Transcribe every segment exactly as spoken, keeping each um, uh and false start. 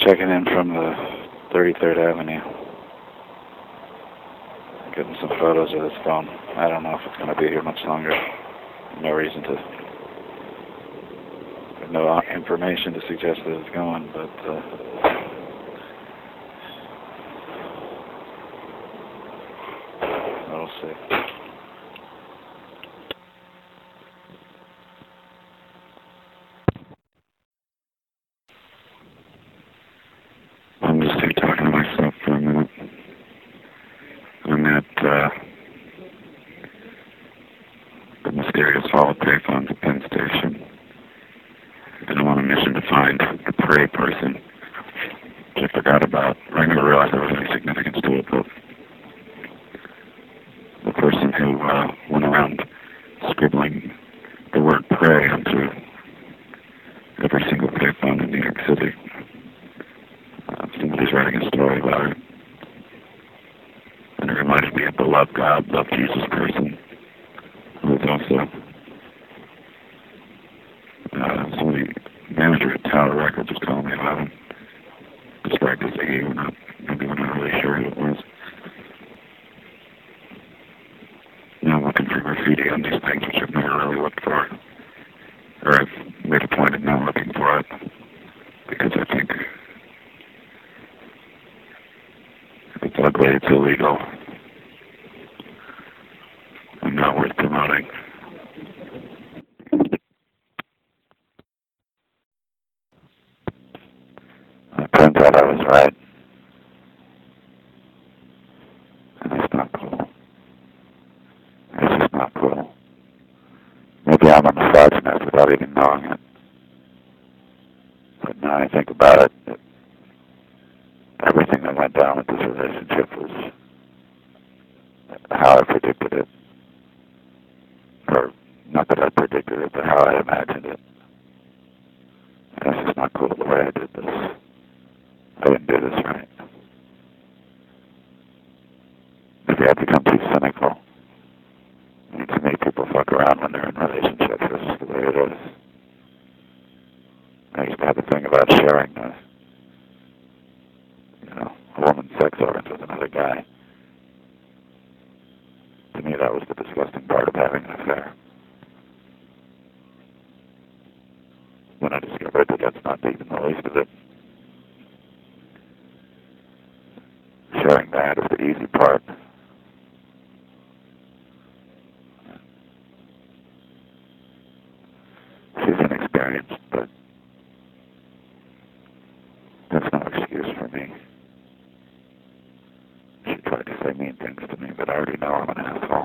checking in from the thirty-third Avenue. Getting some photos of this phone. I don't know if it's going to be here much longer. No reason to. No information to suggest that it's going, but uh, we'll see. I'm just here talking to myself for a minute. I'm at uh, the mysterious Hall of Payphones at Penn Station. And I'm on a mission to find the prey person, which I forgot about. I never realized there was any significance to it, but the person who uh, went around scribbling the word prey onto every single payphone in New York City. Uh, somebody's writing a story about it. And it reminded me of the Love God, Love Jesus person, who was also uh, somebody, manager at Tower Records was calling me about him. Described as A, we're not, maybe we're not really sure who it was. Now I'm looking for graffiti on these things, which I've never really looked for. Or I've made a point of not looking for it, because I think it's ugly, it's illegal, and not worth promoting. It turns out I was right. And it's not cool. It's just not cool. Maybe I'm a misogynist without even knowing it. But now I think about it, it everything that went down with this relationship was how I predicted it. Or, not that I predicted it, but how I imagined it. And it's just not cool the way I did this. I didn't do this right. Maybe I've become too cynical. I mean, to me, people fuck around when they're in relationships. That's just the way it is. I used to have a thing about sharing the, you know, a woman's sex organs with another guy. To me, that was the disgusting part of having an affair. When I discovered that that's not even the least of it. Sharing that is the easy part. She's inexperienced, but that's no excuse for me. She tried to say mean things to me, but I already know I'm an asshole.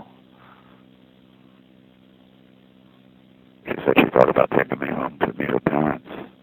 She said she thought about taking me home to meet her parents.